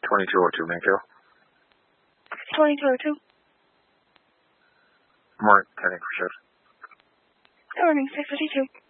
2202, Mankato. 2202. Morning, 10 for shift. Good morning, 652.